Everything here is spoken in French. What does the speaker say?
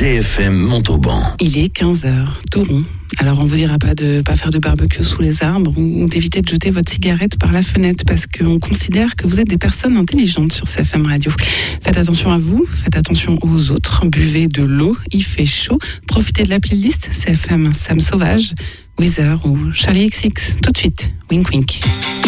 CFM Montauban. Il est 15h, tout rond. Alors on vous dira pas de pas faire de barbecue sous les arbres ou d'éviter de jeter votre cigarette par la fenêtre parce qu'on considère que vous êtes des personnes intelligentes sur CFM Radio. Faites attention à vous, faites attention aux autres, buvez de l'eau, il fait chaud, profitez de la playlist CFM Sam Sauvage, Weezer ou Charlie XX. Tout de suite, wink wink.